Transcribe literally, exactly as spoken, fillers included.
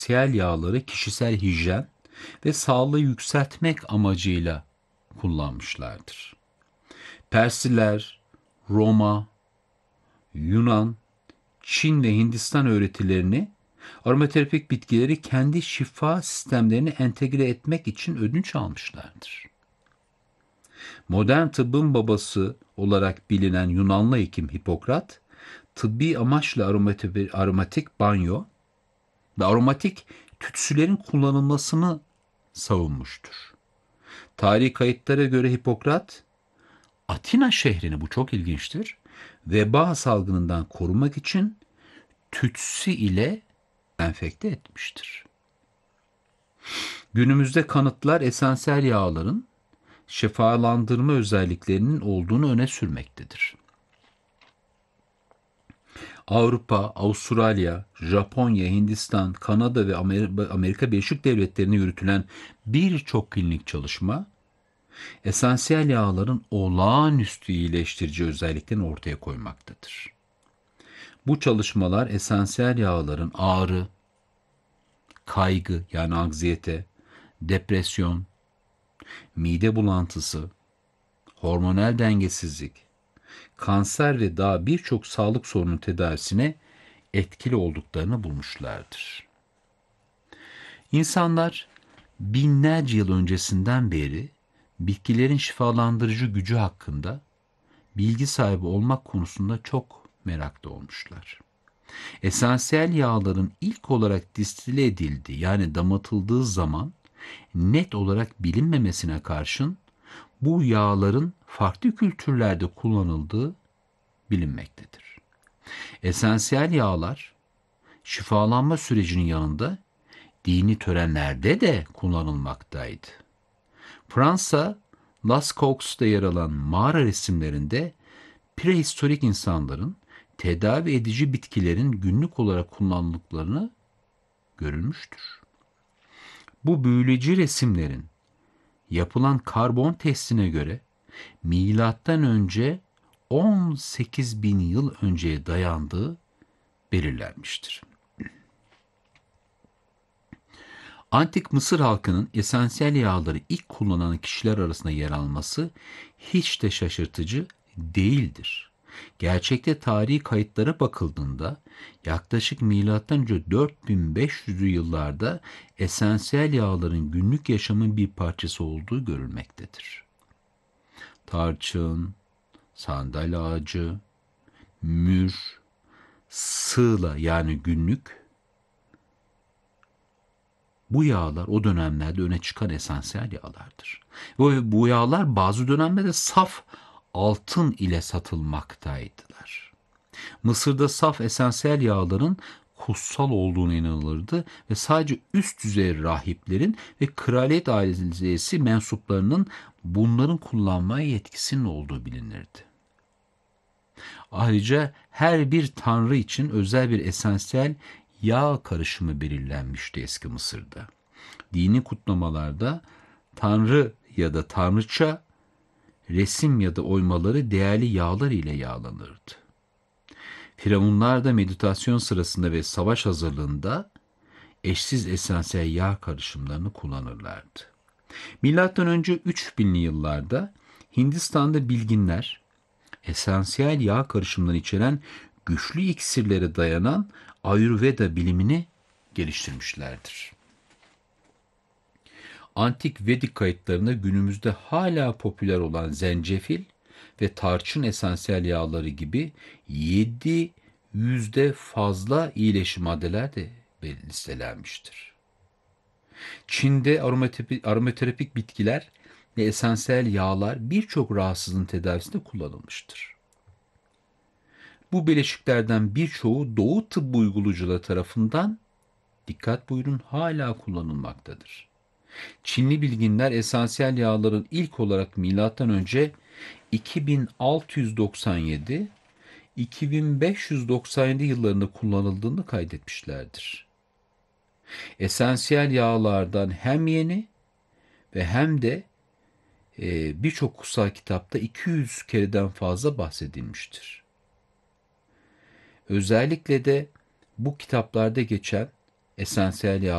esansiyel yağları kişisel hijyen ve sağlığı yükseltmek amacıyla kullanmışlardır. Persliler, Roma, Yunan, Çin ve Hindistan öğretilerini aromaterapik bitkileri kendi şifa sistemlerine entegre etmek için ödünç almışlardır. Modern tıbbın babası olarak bilinen Yunanlı hekim Hipokrat, tıbbi amaçla aromatik, aromatik banyo ve aromatik tütsülerin kullanılmasını savunmuştur. Tarihi kayıtlara göre Hipokrat, Atina şehrini, bu çok ilginçtir, veba salgınından korumak için tütsü ile enfekte etmiştir. Günümüzde kanıtlar esansiyel yağların şifalandırma özelliklerinin olduğunu öne sürmektedir. Avrupa, Avustralya, Japonya, Hindistan, Kanada ve Amerika Birleşik Devletleri'nde yürütülen birçok klinik çalışma, esansiyel yağların olağanüstü iyileştirici özelliklerini ortaya koymaktadır. Bu çalışmalar esansiyel yağların ağrı, kaygı yani anksiyete, depresyon, mide bulantısı, hormonal dengesizlik, kanser ve daha birçok sağlık sorunun tedavisine etkili olduklarını bulmuşlardır. İnsanlar binlerce yıl öncesinden beri bitkilerin şifalandırıcı gücü hakkında bilgi sahibi olmak konusunda çok meraklı olmuşlar. Esansiyel yağların ilk olarak distile edildiği yani damatıldığı zaman net olarak bilinmemesine karşın bu yağların farklı kültürlerde kullanıldığı bilinmektedir. Esansiyel yağlar şifalanma sürecinin yanında dini törenlerde de kullanılmaktaydı. Fransa, Lascaux'ta yer alan mağara resimlerinde prehistorik insanların tedavi edici bitkilerin günlük olarak kullanıldıklarını görülmüştür. Bu büyüleyici resimlerin yapılan karbon testine göre milattan önce on sekiz bin yıl önceye dayandığı belirlenmiştir. Antik Mısır halkının esansiyel yağları ilk kullanan kişiler arasında yer alması hiç de şaşırtıcı değildir. Gerçekte tarihi kayıtlara bakıldığında yaklaşık milattan önce dört bin beş yüzlü yıllarda esansiyel yağların günlük yaşamın bir parçası olduğu görülmektedir. Tarçın, sandal ağacı, mür, sığla yani günlük, bu yağlar o dönemlerde öne çıkan esansiyel yağlardır. Ve bu yağlar bazı dönemlerde saf altın ile satılmaktaydılar. Mısır'da saf esansiyel yağların kutsal olduğuna inanılırdı ve sadece üst düzey rahiplerin ve kraliyet ailesi mensuplarının bunların kullanmaya yetkisinin olduğu bilinirdi. Ayrıca her bir tanrı için özel bir esansiyel yağ karışımı belirlenmişti eski Mısır'da. Dini kutlamalarda tanrı ya da tanrıça resim ya da oymaları değerli yağlar ile yağlanırdı. Firavunlar da meditasyon sırasında ve savaş hazırlığında eşsiz esansiyel yağ karışımlarını kullanırlardı. Milattan önce üç binli yıllarda Hindistan'da bilginler esansiyel yağ karışımları içeren güçlü iksirlere dayanan Ayurveda bilimini geliştirmişlerdir. Antik Vedik kayıtlarında günümüzde hala popüler olan zencefil ve tarçın esansiyel yağları gibi yedi yüzde fazla iyileşim maddeler de listelenmiştir. Çin'de aromaterapik, aromaterapik bitkiler ve esansiyel yağlar birçok rahatsızlığın tedavisinde kullanılmıştır. Bu bileşiklerden birçoğu Doğu tıbbı uygulamacıları tarafından, dikkat buyurun, hala kullanılmaktadır. Çinli bilginler esansiyel yağların ilk olarak milattan önce iki bin altı yüz doksan yedi iki bin beş yüz doksan yedi yıllarında kullanıldığını kaydetmişlerdir. Esansiyel yağlardan hem yeni ve hem de e, birçok kutsal kitapta iki yüz kereden fazla bahsedilmiştir. Özellikle de bu kitaplarda geçen esansiyel yağ